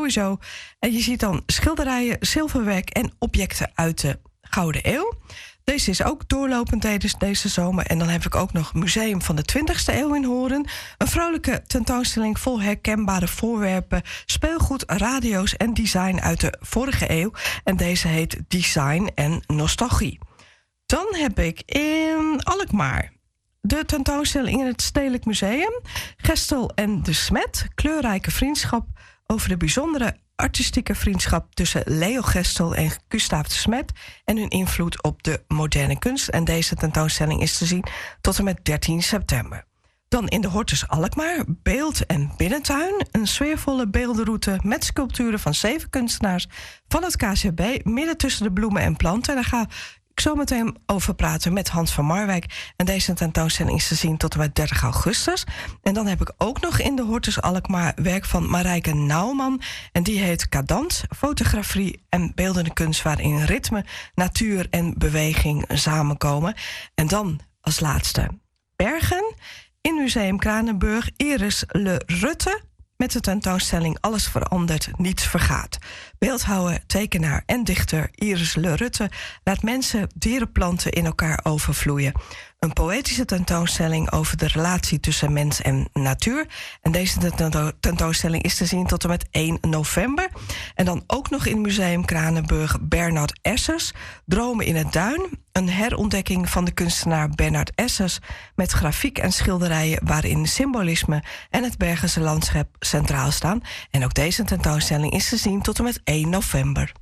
sowieso. En je ziet dan schilderijen, zilverwerk en objecten uit de Gouden Eeuw. Deze is ook doorlopend tijdens deze zomer. En dan heb ik ook nog Museum van de 20e eeuw in Hoorn. Een vrolijke tentoonstelling vol herkenbare voorwerpen, speelgoed, radio's en design uit de vorige eeuw. En deze heet Design en Nostalgie. Dan heb ik in Alkmaar de tentoonstelling in het Stedelijk Museum. Gestel en de Smet, kleurrijke vriendschap over de bijzondere artistieke vriendschap tussen Leo Gestel en Gustaaf de Smet en hun invloed op de moderne kunst. En deze tentoonstelling is te zien tot en met 13 september. Dan in de Hortus Alkmaar, beeld- en binnentuin. Een sfeervolle beeldenroute met sculpturen van 7 kunstenaars van het KCB, midden tussen de bloemen en planten. En daar ga ik zo meteen over praten met Hans van Marwijk. En deze tentoonstelling is te zien tot en met 30 augustus. En dan heb ik ook nog in de Hortus Alkmaar werk van Marijke Nauwman. En die heet Cadans, fotografie en beeldende kunst waarin ritme, natuur en beweging samenkomen. En dan als laatste Bergen. In Museum Kranenburg, Iris Le Rutte met de tentoonstelling Alles verandert, niets vergaat. Beeldhouwer, tekenaar en dichter Iris Le Rutte laat mensen, dieren, planten in elkaar overvloeien. Een poëtische tentoonstelling over de relatie tussen mens en natuur. En deze tentoonstelling is te zien tot en met 1 november. En dan ook nog in Museum Kranenburg Bernard Essers, Dromen in het Duin. Een herontdekking van de kunstenaar Bernard Essers met grafiek en schilderijen waarin symbolisme en het Bergense landschap centraal staan. En ook deze tentoonstelling is te zien tot en met 1 november.